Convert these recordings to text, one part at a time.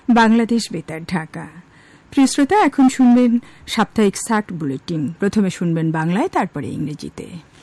বাংলাদেশ বেতার ঢাকা। প্রিয় শ্রোতা, এখন শুনবেন সাপ্তাহিক সার্ট বুলেটিন। প্রথমে শুনবেন বাংলায়, তারপরে ইংরেজিতে।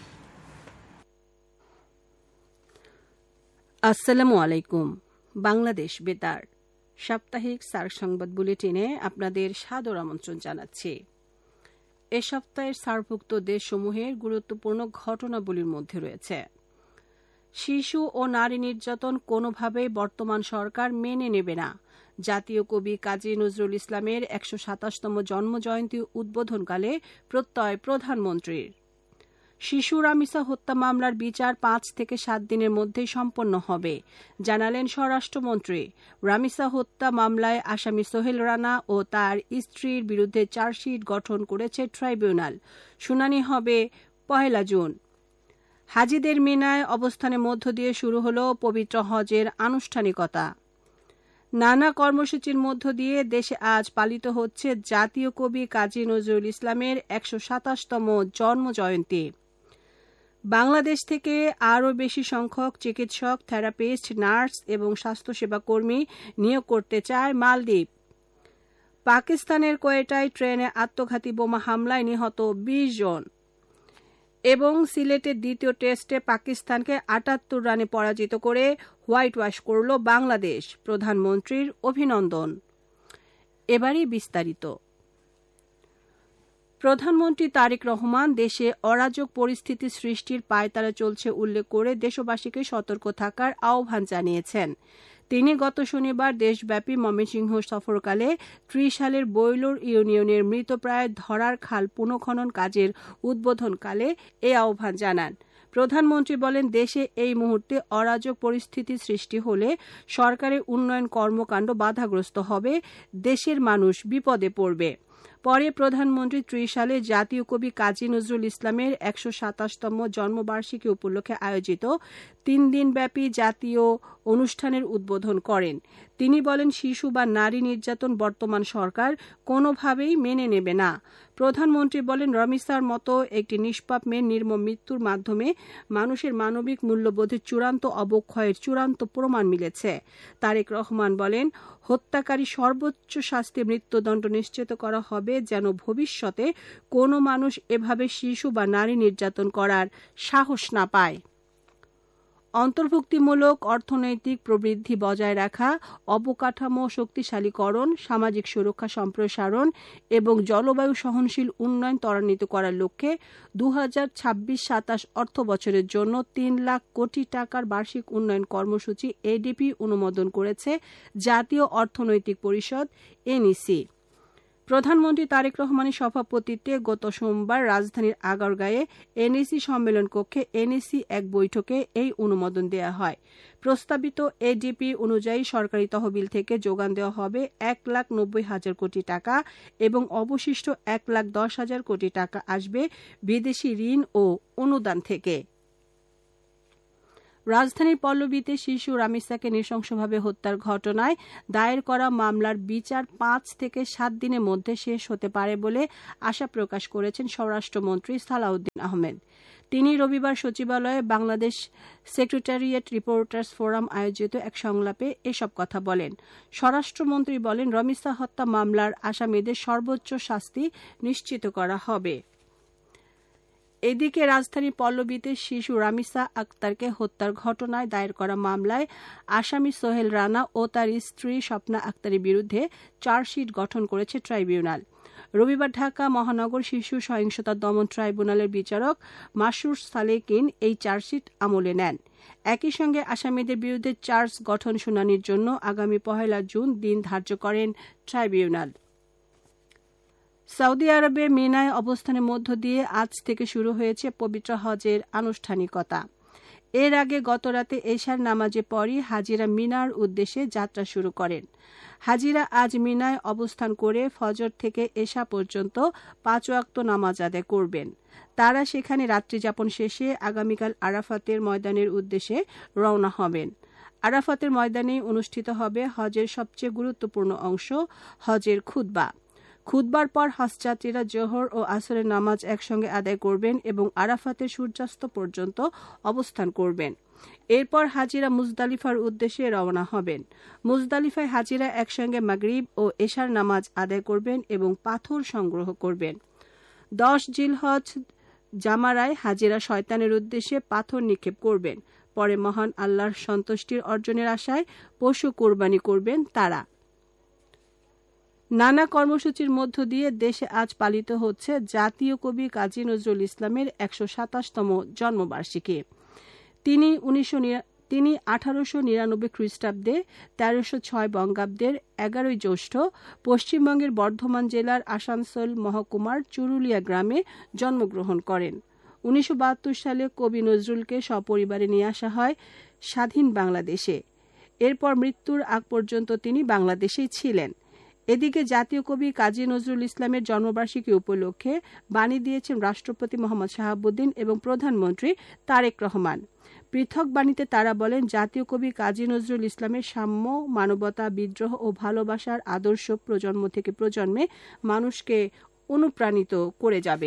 আসসালামু আলাইকুম। বাংলাদেশ বেতার সাপ্তাহিক সার্ক সংবাদ বুলেটিনে আপনাদের সাদর আমন্ত্রণ জানাচ্ছি। এ সপ্তাহের সার্কভুক্ত দেশসমূহের গুরুত্বপূর্ণ ঘটনাবলীর মধ্যে রয়েছে: শিশু ও নারী নির্যাতন কোনোভাবেই বর্তমান সরকার মেনে নেবে না। জাতীয় কবি কাজী নজরুল ইসলামের ১২৭তম জন্মজয়ন্তী উদ্বোধনকালে প্রত্যয় প্রধানমন্ত্রীর। শিশু রামিসা হত্যা মামলার বিচার ৫ থেকে ৭ দিনের মধ্যেই সম্পন্ন হবে, জানালেন স্বরাষ্ট্রমন্ত্রী। রামিসা হত্যা মামলায় আসামি সোহেল রানা ও তার স্ত্রীর বিরুদ্ধে চার্জশিট গঠন করেছে ট্রাইব্যুনাল। শুনানি হবে ১ জুন। হাজিদের মিনায় অবস্থানের মধ্য দিয়ে শুরু হল পবিত্র হজের আনুষ্ঠানিকতা। নানা কর্মসূচির মধ্য দিয়ে দেশে আজ পালিত হচ্ছে জাতীয় কবি কাজী নজরুল ইসলামের ১২৭তম জন্মজয়ন্তী। বাংলাদেশ থেকে আরও বেশি সংখ্যক চিকিৎসক, থেরাপিস্ট, নার্স এবং স্বাস্থ্যসেবা কর্মী নিয়োগ করতে চায় মালদ্বীপ। পাকিস্তানের কোয়েটায় ট্রেনে আত্মঘাতী বোমা হামলায় নিহত ২০ জন। এবং সিলেটের দ্বিতীয় টেস্টে পাকিস্তানকে ৭৮ রানে পরাজিত করে হোয়াইট ওয়াশ করল বাংলাদেশ। প্রধানমন্ত্রীর অভিনন্দন। এবারই বিস্তারিত। প্রধানমন্ত্রী তারেক রহমান দেশে অরাজক পরিস্থিতি সৃষ্টির পায়তারা চলছে উল্লেখ করে দেশবাসীকে সতর্ক থাকার আহ্বান জানিয়েছেন। তিনি গত শনিবার দেশব্যাপী ময়মনসিংহ সফরকালে ত্রিশালের বৈলর ইউনিয়নের মৃতপ্রায় ধরার খাল পুনঃখনন কাজের উদ্বোধনকালে এ আহ্বান জানান। প্রধানমন্ত্রী বলেন, দেশে এই মুহূর্তে অরাজক পরিস্থিতি সৃষ্টি হলে সরকারের উন্নয়ন কর্মকাণ্ড বাধাগ্রস্ত হবে, দেশের মানুষ বিপদে পড়বে। পরে প্রধানমন্ত্রী ত্রিশালে জাতীয় কবি কাজী নজরুল ইসলামের ১২৭তম জন্মবার্ষিকী উপলক্ষে আয়োজিত ৩ দিনব্যাপী জাতীয় অনুষ্ঠানের উদ্বোধন করেন। তিনি বলেন, শিশু বা নারী নির্যাতন বর্তমান সরকার কোনোভাবেই মেনে নেবে না। প্রধানমন্ত্রী বলেন, রমিসার মতো একটি নিষ্পাপ মেয়ের নির্মম মৃত্যুর মাধ্যমে মানুষের মানবিক মূল্যবোধের চূড়ান্ত অবক্ষয়ের চূড়ান্ত প্রমাণ মিলেছে। তারেক রহমান বলেন, হত্যাকারী সর্বোচ্চ শাস্তি মৃত্যুদণ্ড নিশ্চিত করা হবে, যেন ভবিষ্যতে কোনো মানুষ এভাবে শিশু বা নারী নির্যাতন করার সাহস না পায়। অন্তর্ভুক্তিমূলক অর্থনৈতিক প্রবৃদ্ধি বজায় রাখা, অবকাঠামো শক্তিশালীকরণ, সামাজিক সুরক্ষা সম্প্রসারণ এবং জলবায়ু সহনশীল উন্নয়ন ত্বরান্বিত করার লক্ষ্যে ২০২৬-২৭ অর্থবছরের জন্য ৩ লাখ কোটি টাকার বার্ষিক উন্নয়ন কর্মসূচি এডিপি অনুমোদন করেছে জাতীয় অর্থনৈতিক পরিষদ এনইসি। প্রধানমন্ত্রী তারেক রহমানের সভাপতিত্বে গত সোমবার রাজধানীর আগারগাঁয়ে এনইসি সম্মেলন কক্ষে এনইসি এক বৈঠকে এই অনুমোদন দেওয়া হয়। প্রস্তাবিত এডিপি অনুযায়ী সরকারি তহবিল থেকে যোগান দেওয়া হবে ১,৯০,০০০ কোটি টাকা এবং অবশিষ্ট ১,১০,০০০ কোটি টাকা আসবে বিদেশি ঋণ ও অনুদান থেকে। রাজধানীর পল্লবীতে শিশু রামিসাকে নৃশংসভাবে হত্যার ঘটনায় দায়ের করা মামলার বিচার ৫ থেকে ৭ দিনের মধ্যে শেষ হতে পারে বলে আশা প্রকাশ করেছেন স্বরাষ্ট্রমন্ত্রী সালাউদ্দিন আহমেদ। তিনি রবিবার সচিবালয়ে বাংলাদেশ সেক্রেটারিয়েট রিপোর্টার্স ফোরাম আয়োজিত এক সংলাপে এসব কথা বলেন। স্বরাষ্ট্রমন্ত্রী বলেন, রমিসা হত্যা মামলার আসামিদের সর্বোচ্চ শাস্তি নিশ্চিত করা হবে। এদিকে রাজধানীর পল্লবীতে শিশু রামিসা আক্তারকে হত্যার ঘটনায় দায়ের করা মামলায় আসামি সোহেল রানা ও তার স্ত্রী স্বপ্না আক্তারের বিরুদ্ধে চার্জশিট গঠন করেছে ট্রাইব্যুনাল। রবিবার ঢাকা মহানগর শিশু সহিংসতা দমন ট্রাইব্যুনালের বিচারক মাসুর সালেকিন এই চার্জশিট আমলে নেন। একই সঙ্গে আসামিদের বিরুদ্ধে চার্জ গঠন শুনানির জন্য আগামী ১ জুন দিন ধার্য করেন ট্রাইব্যুনাল। সৌদি আরবের মিনায় অবস্থানের মধ্য দিয়ে আজ থেকে শুরু হয়েছে পবিত্র হজের আনুষ্ঠানিকতা। এর আগে গতরাতে এশার নামাজে পরই হাজিরা মিনার উদ্দেশ্যে যাত্রা শুরু করেন। হাজিরা আজ মিনায় অবস্থান করে ফজর থেকে এশা পর্যন্ত ৫ ওয়াক্ত নামাজ আদায় করবেন। তারা সেখানে রাত্রিযাপন শেষে আগামীকাল আরাফাতের ময়দানের উদ্দেশ্যে রওনা হবেন। আরাফাতের ময়দানেই অনুষ্ঠিত হবে হজের সবচেয়ে গুরুত্বপূর্ণ অংশ, হজের খুতবা। খুতবার পর হজযাত্রীরা জোহর ও আসরের নামাজ একসঙ্গে আদায় করবেন এবং আরাফাতের সূর্যাস্ত পর্যন্ত অবস্থান করবেন। এরপর হাজিরা মুজদালিফার উদ্দেশ্যে রওনা হবেন। মুজদালিফায় হাজিরা একসঙ্গে মাগরিব ও এশার নামাজ আদায় করবেন এবং পাথর সংগ্রহ করবেন। 10 জিলহজ জামারায় হাজিরা শয়তানের উদ্দেশ্যে পাথর নিক্ষেপ করবেন। পরে মহান আল্লাহর সন্তুষ্টির অর্জনের আশায় পশু কোরবানি করবেন তারা। নানা কর্মসূচির মধ্য দিয়ে দেশে আজ পালিত হচ্ছে জাতীয় কবি কাজী নজরুল ইসলামের 127তম জন্মবার্ষিকী। তিনি 1899 খ্রিস্টাব্দে 1306 বঙ্গাব্দের 11 জ্যৈষ্ঠ পশ্চিমবঙ্গের বর্ধমান জেলার আসানসোল মহকুমার চুরুলিয়া গ্রামে জন্মগ্রহণ করেন। 1972 সালে কবি নজরুলকে সপরিবারে নিয়ে আসা হয় স্বাধীন বাংলাদেশে। এরপর মৃত্যুর আগ পর্যন্ত তিনি বাংলাদেশেই ছিলেন। এদিকে জাতীয় কবি কাজী নজরুল ইসলামের জন্মবার্ষিকী উপলক্ষে বাণী দিয়েছেন রাষ্ট্রপতি মোহাম্মদ শাহাবুদ্দিন এবং প্রধানমন্ত্রী তারেক রহমান। পৃথক বাণীতে তারা বলেন, জাতীয় কবি কাজী নজরুল ইসলামের সাম্য, মানবতা, বিদ্রোহ ও ভালোবাসার আদর্শ প্রজন্ম থেকে প্রজন্মে মানুষকে অনুপ্রাণিত করে যাবে।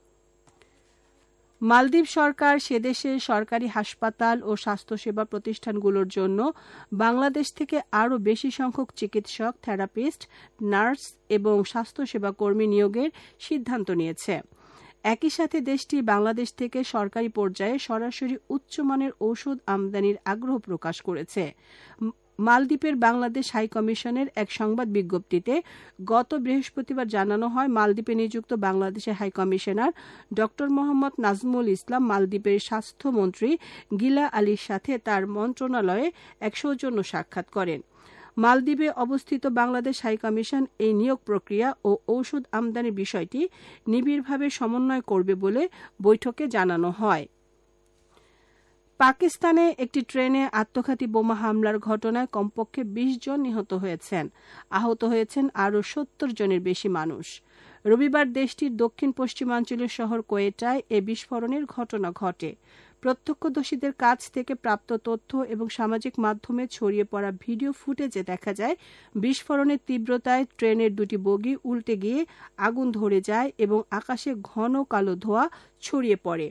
মালদ্বীপ সরকার সেদেশের সরকারি হাসপাতাল ও স্বাস্থ্যসেবা প্রতিষ্ঠানগুলোর জন্য বাংলাদেশ থেকে আরও বেশি সংখ্যক চিকিৎসক, থেরাপিস্ট, নার্স এবং স্বাস্থ্যসেবা কর্মী নিয়োগের সিদ্ধান্ত নিয়েছে। একই সাথে দেশটি বাংলাদেশ থেকে সরকারি পর্যায়ে সরাসরি উচ্চমানের ঔষধ আমদানির আগ্রহ প্রকাশ করেছে। মালদ্বীপের বাংলাদেশ হাইকমিশনের এক সংবাদ বিজ্ঞপ্তিতে গত বৃহস্পতিবার জানানো হয়, মালদ্বীপে নিযুক্ত বাংলাদেশের হাইকমিশনার ড মোহাম্মদ নাজমুল ইসলাম মালদ্বীপের স্বাস্থ্যমন্ত্রী গিলা আলীর সাথে তার মন্ত্রণালয়ে এক সৌজন্য সাক্ষাৎ করেন। মালদ্বীপে অবস্থিত বাংলাদেশ হাইকমিশন এই নিয়োগ প্রক্রিয়া ও ঔষধ আমদানির বিষয়টি নিবিড়ভাবে সমন্বয় করবে বলে বৈঠকে জানানো হয়। পাকিস্তানে একটি ট্রেনে আত্মঘাতী বোমা হামলার ঘটনায় কমপক্ষে 20 জন নিহত হয়েছেন। আহত হয়েছেন আরও 70 জনের বেশি মানুষ। রবিবার দেশটির দক্ষিণ পশ্চিমাঞ্চলের শহর কোয়েটায় এ বিস্ফোরণের ঘটনা ঘটে। প্রত্যক্ষদর্শীদের কাছ থেকে প্রাপ্ত তথ্য এবং সামাজিক মাধ্যমে ছড়িয়ে পড়া ভিডিও ফুটেজে দেখা যায়, বিস্ফোরণের তীব্রতায় ট্রেনের দুটি বগি উল্টে গিয়ে আগুন ধরে যায় এবং আকাশে ঘন কালো ধোঁয়া ছড়িয়ে পড়ে।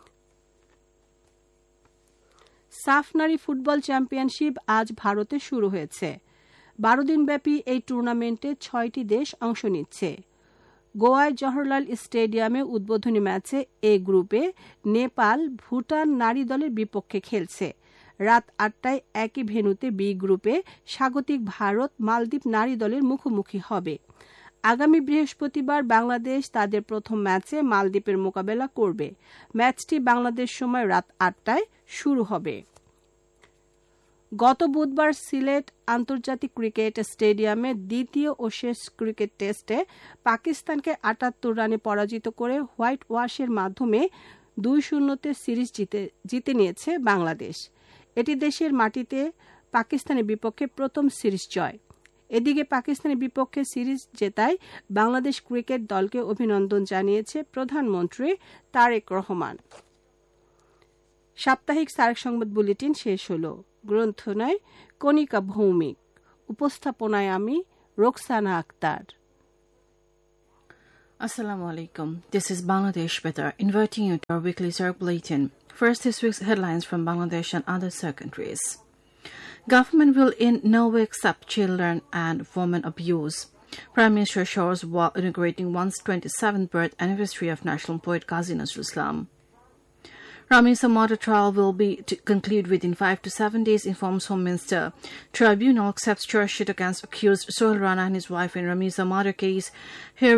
সাফ নারী ফুটবল চ্যাম্পিয়নশিপ আজ ভারতে শুরু হয়েছে। 12 দিনব্যাপী এই টুর্নামেন্টে 6টি দেশ অংশ নিচ্ছে। গোয়ায় জওহরলাল স্টেডিয়ামে উদ্বোধনী ম্যাচে এ গ্রুপে নেপাল ভুটান নারী দলের বিপক্ষে খেলছে। রাত 8টায় একই ভেন্যুতে বি গ্রুপে স্বাগতিক ভারত মালদ্বীপ নারী দলের মুখোমুখি হবে। আগামী বৃহস্পতিবার বাংলাদেশ তাদের প্রথম ম্যাচে মালদ্বীপের মোকাবেলা করবে। ম্যাচটি বাংলাদেশ সময় রাত 8টায় শুরু হবে। গত বুধবার সিলেট আন্তর্জাতিক ক্রিকেট স্টেডিয়ামে দ্বিতীয় ও শেষ ক্রিকেট টেস্টে পাকিস্তানকে 78 রানে পরাজিত করে হোয়াইট ওয়াশের মাধ্যমে 2-0 সিরিজ জিতে নিয়েছে বাংলাদেশ। এটি দেশের মাটিতে পাকিস্তানের বিপক্ষে প্রথম সিরিজ জয়। এদিকে পাকিস্তানের বিপক্ষে সিরিজ জেতায় বাংলাদেশ ক্রিকেট দলকে অভিনন্দন জানিয়েছে প্রধানমন্ত্রী তারেক রহমান। সাপ্তাহিক সার্ক সংবাদ বুলেটিন শেষ হল। গ্রন্থনায় কণিকা ভৌমিক, উপস্থাপনায় আমি Roksana Akter. Assalamu alaikum. This is Bangladesh Betar, inviting you to our weekly Sark bulletin. First, this week's headlines from Bangladesh and other Sark countries. Government will in no way accept children and women abuse. Prime Minister assures while inaugurating 127th birth anniversary of national poet Qazi Nazrul Islam. Ramisa murder trial will be to conclude within 5 to 7 days, informs Home Minister. Tribunal accepts charge sheet against accused Sohail Rana and his wife in Ramisa murder case. Here